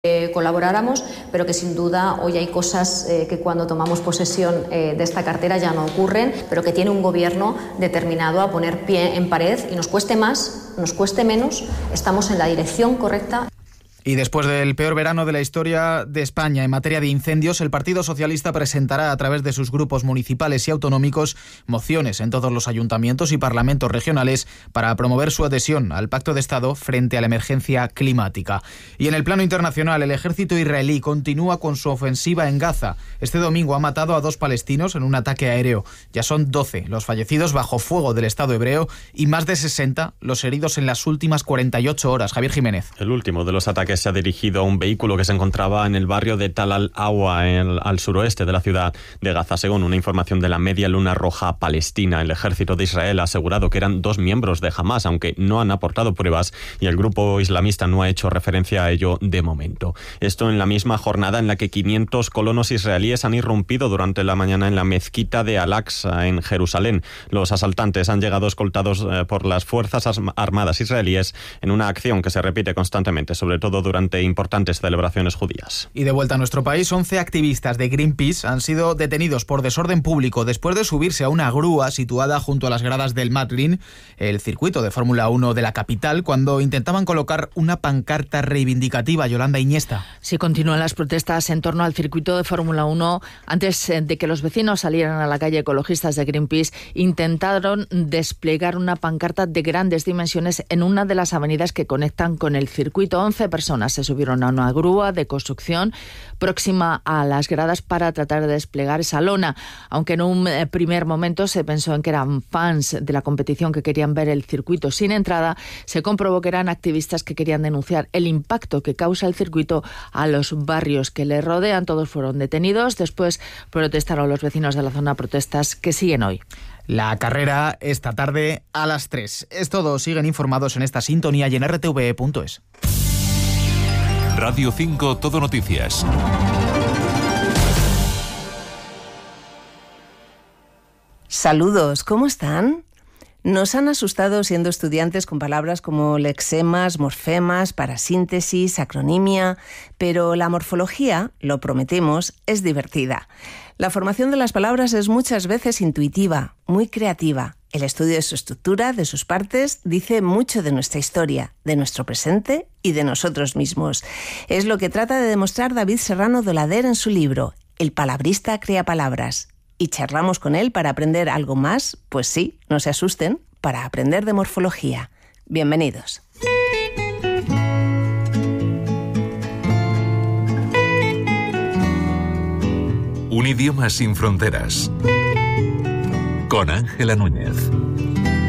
colaboráramos, pero que sin duda hoy hay cosas que cuando tomamos posesión de esta cartera ya no ocurren, pero que tiene un gobierno determinado a poner pie en pared, y nos cueste más, nos cueste menos, estamos en la dirección correcta. Y después del peor verano de la historia de España en materia de incendios, el Partido Socialista presentará a través de sus grupos municipales y autonómicos mociones en todos los ayuntamientos y parlamentos regionales para promover su adhesión al Pacto de Estado frente a la emergencia climática. Y en el plano internacional, el ejército israelí continúa con su ofensiva en Gaza. Este domingo ha matado a 2 palestinos en un ataque aéreo. Ya son 12 los fallecidos bajo fuego del Estado hebreo y más de 60 los heridos en las últimas 48 horas. Javier Jiménez. El último de los ataques se ha dirigido a un vehículo que se encontraba en el barrio de Tal al-Awa, al suroeste de la ciudad de Gaza. Según una información de la Media Luna Roja Palestina, el ejército de Israel ha asegurado que eran 2 miembros de Hamás, aunque no han aportado pruebas y el grupo islamista no ha hecho referencia a ello de momento. Esto en la misma jornada en la que 500 colonos israelíes han irrumpido durante la mañana en la mezquita de Al-Aqsa en Jerusalén. Los asaltantes han llegado escoltados por las fuerzas armadas israelíes en una acción que se repite constantemente, sobre todo durante importantes celebraciones judías. Y de vuelta a nuestro país, 11 activistas de Greenpeace han sido detenidos por desorden público después de subirse a una grúa situada junto a las gradas del Madrid, el circuito de Fórmula 1 de la capital, cuando intentaban colocar una pancarta reivindicativa. Yolanda Iñesta. Sí, continúan las protestas en torno al circuito de Fórmula 1. Antes de que los vecinos salieran a la calle, ecologistas de Greenpeace intentaron desplegar una pancarta de grandes dimensiones en una de las avenidas que conectan con el circuito. 11 personas se subieron a una grúa de construcción próxima a las gradas para tratar de desplegar esa lona, aunque en un primer momento se pensó en que eran fans de la competición que querían ver el circuito sin entrada. Se comprobó que eran activistas que querían denunciar el impacto que causa el circuito a los barrios que le rodean. Todos fueron detenidos. Después protestaron los vecinos de la zona, protestas que siguen hoy. La carrera esta tarde a las 3. Es todo. Siguen informados en esta sintonía y en rtve.es. Radio 5 Todo Noticias. Saludos, ¿cómo están? Nos han asustado siendo estudiantes con palabras como lexemas, morfemas, parasíntesis, acronimia, pero la morfología, lo prometemos, es divertida. La formación de las palabras es muchas veces intuitiva, muy creativa. El estudio de su estructura, de sus partes, dice mucho de nuestra historia, de nuestro presente y de nosotros mismos. Es lo que trata de demostrar David Serrano Dolader en su libro El palabrista crea palabras. Y charlamos con él para aprender algo más, pues sí, no se asusten, para aprender de morfología. Bienvenidos. Un idioma sin fronteras. Con Ángela Núñez.